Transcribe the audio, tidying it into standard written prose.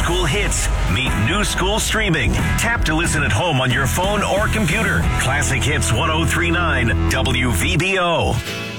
school hits meet new school streaming. Tap to listen at home on your phone or computer. Classic Hits 1039 WVBO.